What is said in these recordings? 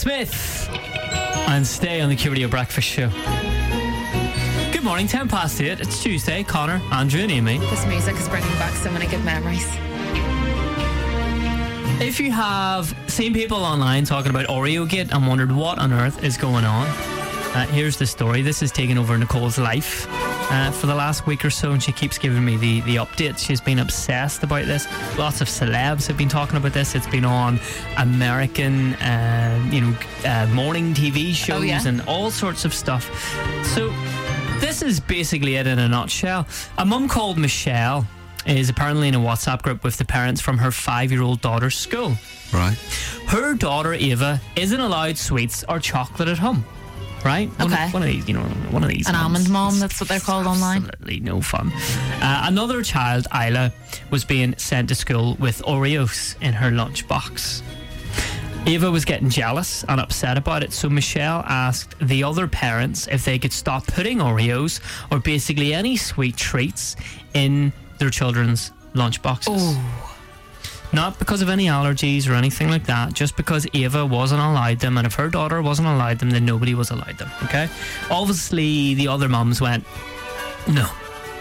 Smith and Stay on the Q Radio Breakfast Show. Good morning, 10 past 8. It's Tuesday. Connor, Andrew and Amy. This music is bringing back so many good memories. If you have seen people online talking about Oreogate and wondered what on earth is going on, here's the story. This has taken over Nicole's life for the last week or so, and she keeps giving me the updates. She's been obsessed about this. Lots of celebs have been talking about this. It's been on American morning TV shows and all sorts of stuff. So this is basically it in a nutshell. A mum called Michelle is apparently in a WhatsApp group with the parents from her 5-year-old daughter's school. Right. Her daughter Ava isn't allowed sweets or chocolate at home. Right? Okay. One of these. An mums. almond mom, that's what they're called online. Absolutely no fun. Another child, Isla, was being sent to school with Oreos in her lunchbox. Ava was getting jealous and upset about it, so Michelle asked the other parents if they could stop putting Oreos or basically any sweet treats in their children's lunchboxes. Oh. Not because of any allergies or anything like that, just because Ava wasn't allowed them, and if her daughter wasn't allowed them, then nobody was allowed them, okay? Obviously, the other mums went, no,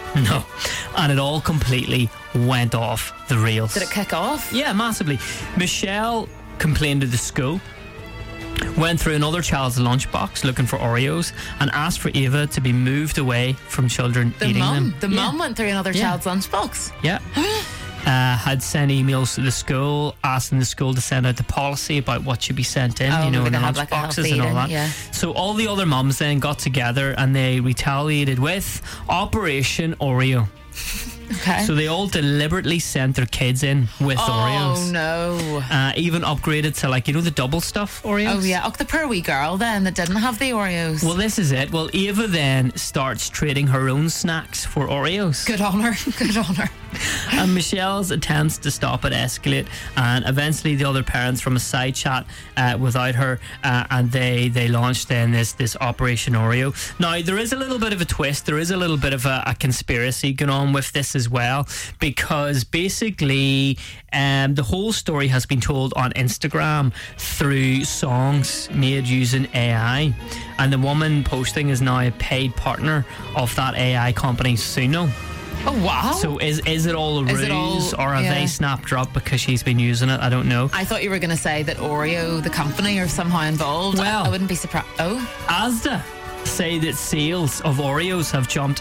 and it all completely went off the rails. Did it kick off? Yeah, massively. Michelle complained to the school, went through another child's lunchbox looking for Oreos, and asked for Ava to be moved away from children eating them. The mum went through another child's lunchbox? Yeah. Had sent emails to the school asking the school to send out the policy about what should be sent in, in the lunch boxes and all that. Yeah. So all the other mums then got together and they retaliated with Operation Oreo. Okay. So they all deliberately sent their kids in with Oreos. Oh no. Even upgraded to the double stuff Oreos. Oh yeah. Oh, the poor wee girl then that didn't have the Oreos. Well, this is it. Well, Ava then starts trading her own snacks for Oreos. Good on her. Good on her. And Michelle's attempts to stop it escalate, and eventually the other parents from a side chat without her, and they launched then this Operation Oreo. Now there is a little bit of a twist. There is a little bit of a conspiracy going on with this as well, because basically the whole story has been told on Instagram through songs made using AI, and the woman posting is now a paid partner of that AI company Suno. Oh wow. So is it all a ruse, or have they snapped her up because she's been using it? I don't know. I thought you were going to say that Oreo, the company, are somehow involved. Well, I wouldn't be surprised. Oh. Asda say that sales of Oreos have jumped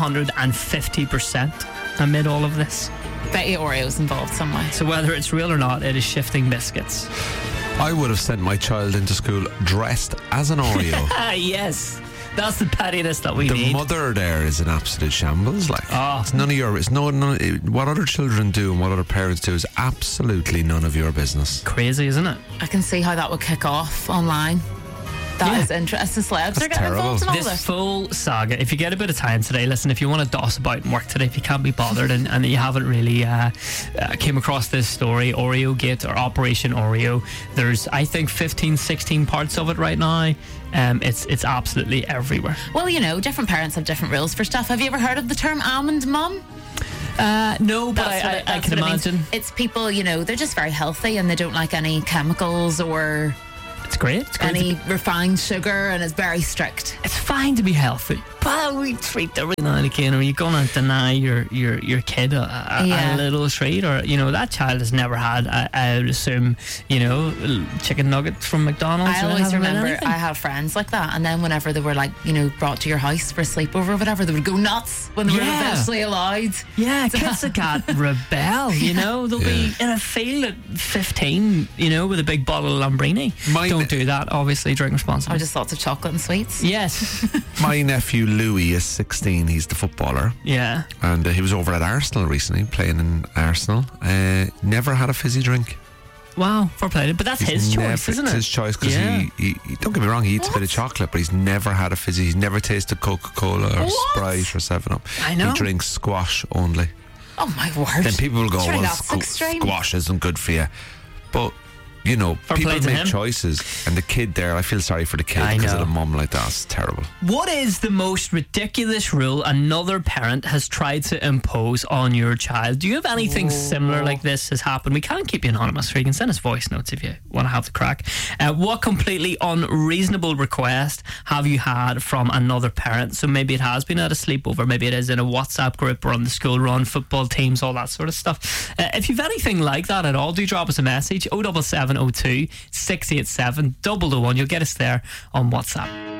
250% amid all of this. Bet you Oreo's involved some way. So whether it's real or not, it is shifting biscuits. I would have sent my child into school dressed as an Oreo. Yes. That's the pettiness that we need. The mother there is an absolute shambles. It's none of your. It's what other children do and what other parents do is absolutely none of your business. Crazy, isn't it? I can see how that would kick off online. That is interesting. Celebs are getting involved in all this. This Full saga. If you get a bit of time today, listen, if you want to doss about and work today, if you can't be bothered and you haven't really came across this story, Oreogate or Operation Oreo, there's, I think, 15, 16 parts of it right now. It's absolutely everywhere. Well, different parents have different rules for stuff. Have you ever heard of the term almond mum? No, but I can imagine. It's people, they're just very healthy and they don't like any chemicals or... It's great. Any refined sugar, and it's very strict. It's fine to be healthy, but we treat every now and again. Are you going to deny your kid a little treat? Or, that child has never had, I would assume, chicken nuggets from McDonald's. I always remember I have friends like that, and then whenever they were brought to your house for a sleepover or whatever, they would go nuts when they were eventually allowed. Yeah, kids like that rebel, They'll be in a field at 15, with a big bottle of Lambrini. Don't do that, obviously, drink responsibly. Or just lots of chocolate and sweets. Yes. My nephew Louis is 16, he's the footballer. Yeah. And he was over at Arsenal recently, playing in Arsenal. Never had a fizzy drink. Wow, fair play. But that's his choice, isn't it? It's his choice, because he don't get me wrong, he eats a bit of chocolate, but he's never had a fizzy. He's never tasted Coca-Cola or Sprite or 7-Up. I know. He drinks squash only. Oh my word. Then people will go, squash isn't good for you. But you know, Fair play people to make him. choices, and the kid there, I feel sorry for the kid I because know. of a mum like that. It's terrible. What is the most ridiculous rule another parent has tried to impose on your child? Do you have anything similar like this has happened? We can't keep you anonymous, so you can send us voice notes if you want to have the crack. What completely unreasonable request have you had from another parent? So maybe it has been at a sleepover, maybe it is in a WhatsApp group or on the school run, football teams, all that sort of stuff. If you've anything like that at all, do drop us a message. 07702 687 001. You'll get us there on WhatsApp.